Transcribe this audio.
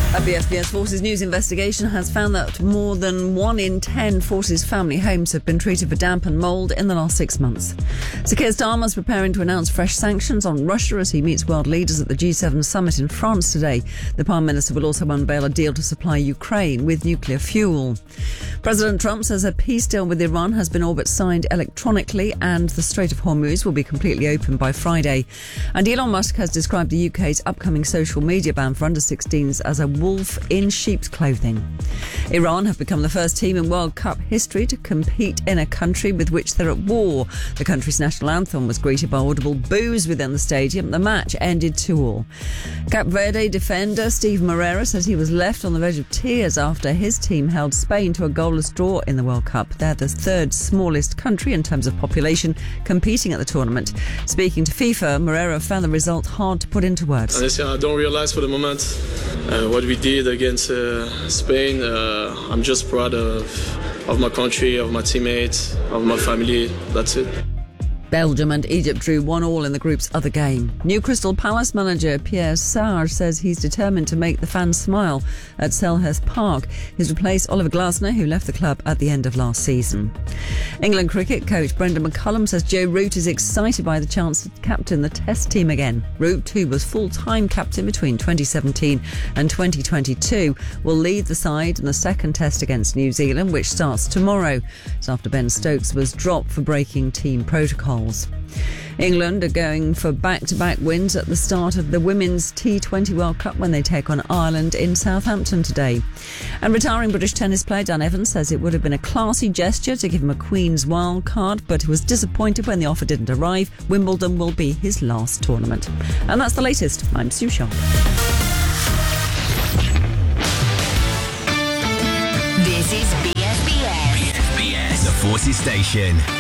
The SBS Forces News investigation has found that more than 1 in 10 Forces family homes have been treated for damp and mould in the last 6 months. Sir Keir Starmer is preparing to announce fresh sanctions on Russia as he meets world leaders at the G7 summit in France today. The Prime Minister will also unveil a deal to supply Ukraine with nuclear fuel. President Trump says a peace deal with Iran has been all but signed electronically and the Strait of Hormuz will be completely open by Friday. And Elon Musk has described the UK's upcoming social media ban for under 16s as a wolf in sheep's clothing. Iran have become the first team in World Cup history to compete in a country with which they're at war. The country's national anthem was greeted by audible boos within the stadium. The match ended 2-2. Cape Verde defender Steve Moreira says he was left on the verge of tears after his team held Spain to a goalless draw in the World Cup. They're the third smallest country in terms of population competing at the tournament. Speaking to FIFA, Moreira found the result hard to put into words. Honestly, I don't realize for the moment what we did against Spain. I'm just proud of my country, of my teammates, of my family. That's it. Belgium and Egypt drew 1-1 in the group's other game. New Crystal Palace manager Pierre Sarr says he's determined to make the fans smile at Selhurst Park. He's replaced Oliver Glasner, who left the club at the end of last season. England cricket coach Brendan McCullum says Joe Root is excited by the chance to captain the Test team again. Root, who was full-time captain between 2017 and 2022, will lead the side in the second Test against New Zealand, which starts tomorrow. It's after Ben Stokes was dropped for breaking team protocol. England are going for back-to-back wins at the start of the Women's T20 World Cup when they take on Ireland in Southampton today. And retiring British tennis player Dan Evans says it would have been a classy gesture to give him a Queen's wild card, but he was disappointed when the offer didn't arrive. Wimbledon will be his last tournament. And that's the latest. I'm Sue Sharp. This is BSBS. BSBS, the Forces Station.